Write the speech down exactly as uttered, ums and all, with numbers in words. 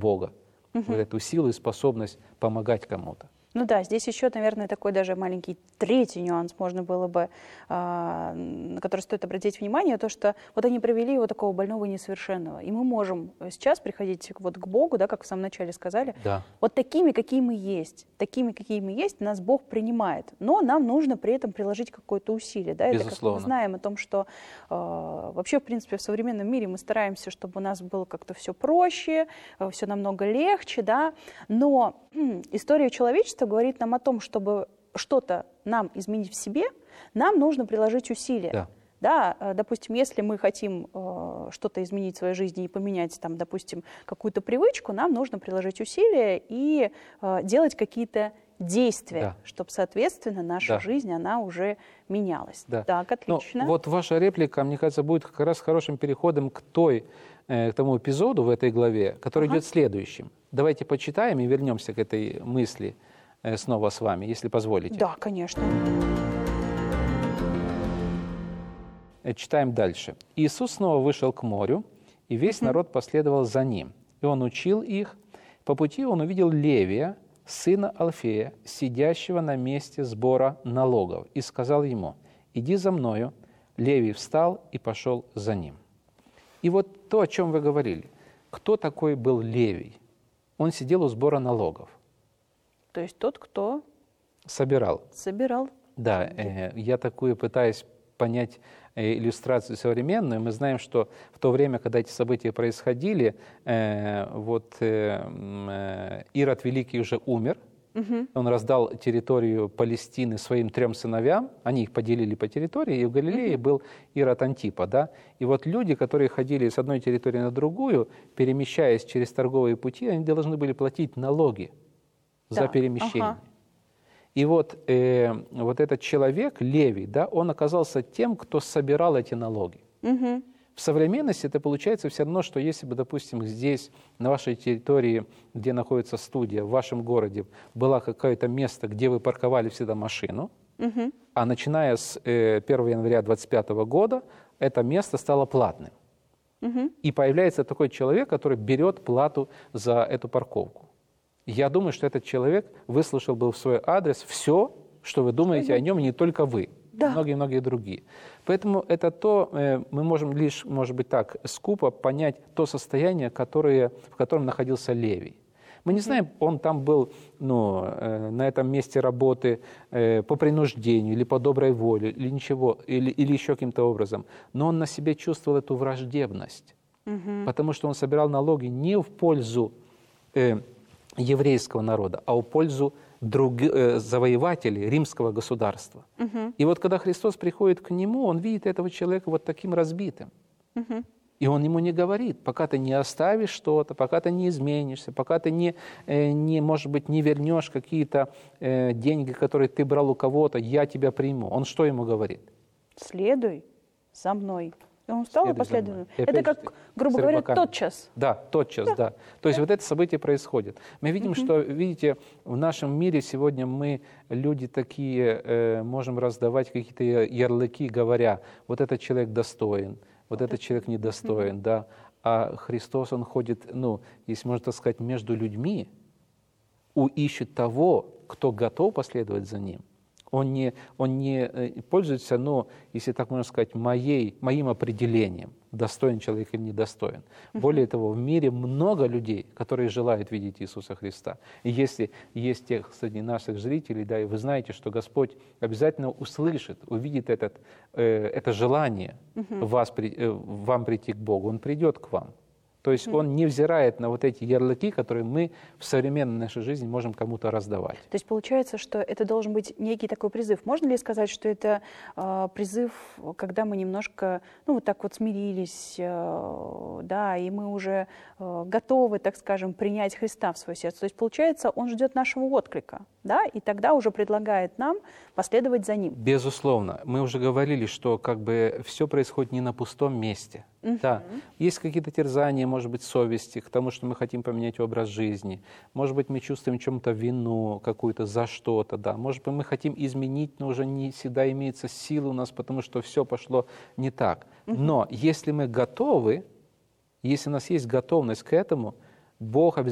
Бога, угу. вот эту силу и способность помогать кому-то. Ну да, здесь еще, наверное, такой даже маленький третий нюанс можно было бы, а, на который стоит обратить внимание, то, что вот они привели его такого больного и несовершенного. И мы можем сейчас приходить вот к Богу, да, как в самом начале сказали, да. вот такими, какие мы есть. Такими, какие мы есть, нас Бог принимает. Но нам нужно при этом приложить какое-то усилие. Да? Это как мы знаем о том, что э, вообще, в принципе, в современном мире мы стараемся, чтобы у нас было как-то все проще, э, все намного легче, да? Но э, история человечества говорит нам о том, чтобы что-то нам изменить в себе, нам нужно приложить усилия. Да. Да, допустим, если мы хотим э, что-то изменить в своей жизни и поменять, там, допустим, какую-то привычку, нам нужно приложить усилия и э, делать какие-то действия, да. чтобы, соответственно, наша да. жизнь, она уже менялась. Да. Так, отлично. Ну, вот ваша реплика, мне кажется, будет как раз хорошим переходом к, той, э, к тому эпизоду в этой главе, который ага. идет следующим. Давайте почитаем и вернемся к этой мысли э, снова с вами, если позволите. Да, конечно. Читаем дальше. «Иисус снова вышел к морю, и весь mm-hmm. народ последовал за ним. И он учил их. По пути он увидел Левия, сына Алфея, сидящего на месте сбора налогов, и сказал ему: „Иди за мною“. Левий встал и пошел за ним». И вот то, о чем вы говорили. Кто такой был Левий? Он сидел у сбора налогов. То есть тот, кто... Собирал. Собирал. Да, э, я такую пытаюсь понять иллюстрацию современную. Мы знаем, что в то время, когда эти события происходили, э, вот э, Ирод Великий уже умер. Угу. Он раздал территорию Палестины своим трем сыновьям. Они их поделили по территории, и в Галилее угу. был Ирод Антипа. Да? И вот люди, которые ходили с одной территории на другую, перемещаясь через торговые пути, они должны были платить налоги да. за перемещение. Ага. И вот, э, вот этот человек, Левий, да, он оказался тем, кто собирал эти налоги. Угу. В современности это получается все равно, что если бы, допустим, здесь, на вашей территории, где находится студия, в вашем городе, было какое-то место, где вы парковали всегда машину, угу. а начиная с э, первого января двадцать пятого года это место стало платным. Угу. И появляется такой человек, который берет плату за эту парковку. Я думаю, что этот человек выслушал бы в свой адрес все, что вы думаете о нем, не только вы, да. многие-многие другие. Поэтому это то, мы можем лишь, может быть так, скупо понять то состояние, которое, в котором находился Левий. Мы не знаем, он там был ну, на этом месте работы по принуждению или по доброй воле, или ничего, или, или еще каким-то образом, но он на себе чувствовал эту враждебность, угу. потому что он собирал налоги не в пользу э, еврейского народа, а в пользу друг, э, завоевателей римского государства. Угу. И вот когда Христос приходит к нему, он видит этого человека вот таким разбитым. Угу. И он ему не говорит: пока ты не оставишь что-то, пока ты не изменишься, пока ты не, э, не может быть, не вернешь какие-то э, деньги, которые ты брал у кого-то, я тебя приму. Он что ему говорит? Следуй за мной. И он встал и последовал. Это как, грубо говоря, тотчас. Да, тотчас, да. да. То да. есть вот это событие происходит. Мы видим, uh-huh. что, видите, в нашем мире сегодня мы, люди такие, э, можем раздавать какие-то ярлыки, говоря: вот этот человек достоин, вот uh-huh. этот человек недостоин, uh-huh. да. А Христос, Он ходит, ну, если можно так сказать, между людьми, ищет того, кто готов последовать за Ним. Он не, он не пользуется, ну, если так можно сказать, моей, моим определением, достоин человек или недостоин. Uh-huh. Более того, в мире много людей, которые желают видеть Иисуса Христа. И если есть тех среди наших зрителей, да, и вы знаете, что Господь обязательно услышит, увидит этот, э, это желание uh-huh. вас, э, вам прийти к Богу, Он придет к вам. То есть он не взирает на вот эти ярлыки, которые мы в современной нашей жизни можем кому-то раздавать. То есть получается, что это должен быть некий такой призыв. Можно ли сказать, что это э, призыв, когда мы немножко, ну, вот так вот смирились, э, да, и мы уже э, готовы, так скажем, принять Христа в свое сердце? То есть получается, он ждет нашего отклика, да, и тогда уже предлагает нам последовать за ним. Безусловно. Мы уже говорили, что как бы все происходит не на пустом месте. Uh-huh. Да, есть какие-то терзания, может быть, совести к тому, что мы хотим поменять образ жизни. Может быть, мы чувствуем чем-то вину какую-то за что-то, да. Может быть, мы хотим изменить, но уже не всегда имеется сила у нас, потому что все пошло не так. Uh-huh. Но если мы готовы, если у нас есть готовность к этому, Бог обязательно